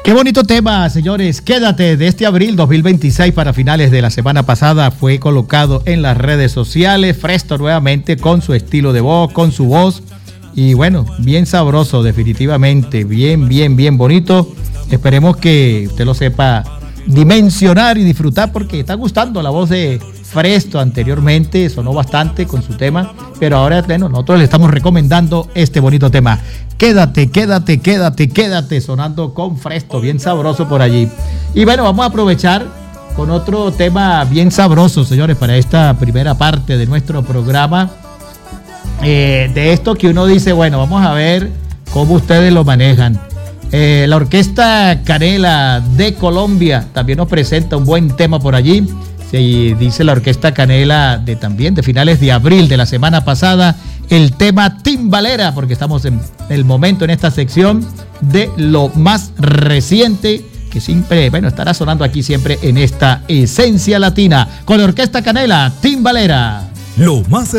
Qué bonito tema, señores. Quédate, de este abril 2026 para finales de la semana pasada fue colocado en las redes sociales. Fresto nuevamente con su estilo de voz, con su voz. Y bueno, bien sabroso, definitivamente. Bien bonito. Esperemos que usted lo sepa dimensionar y disfrutar porque está gustando la voz de Fresto. Anteriormente sonó bastante con su tema, pero ahora bueno, nosotros le estamos recomendando este bonito tema. Quédate, sonando con Fresto, bien sabroso por allí. Y bueno, vamos a aprovechar con otro tema bien sabroso, señores, para esta primera parte de nuestro programa. De esto que uno dice, bueno, vamos a ver cómo ustedes lo manejan. La Orquesta Canela de Colombia también nos presenta un buen tema por allí. Se dice la Orquesta Canela de finales de abril de la semana pasada, el tema Timbalera, porque estamos en el momento en esta sección de lo más reciente que siempre, bueno, estará sonando aquí siempre en esta esencia latina con la Orquesta Canela, Timbalera. Lo más